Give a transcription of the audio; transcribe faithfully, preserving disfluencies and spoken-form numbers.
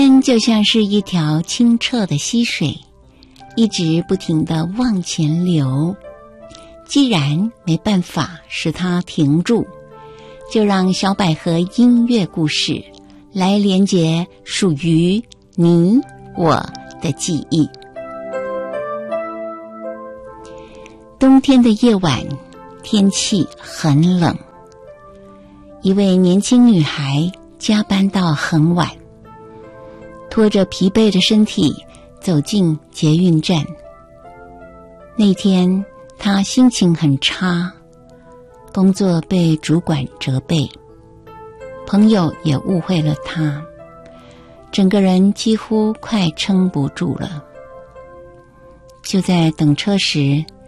天就像是一条清澈的溪水，一直不停地往前流。既然没办法使它停住，就让小百合音乐故事来连结属于你我的记忆。冬天的夜晚，天气很冷，一位年轻女孩加班到很晚，拖着疲惫的身体走进捷运站。那天她心情很差，工作被主管责备，朋友也误会了她，整个人几乎快撑不住了。就在等车时，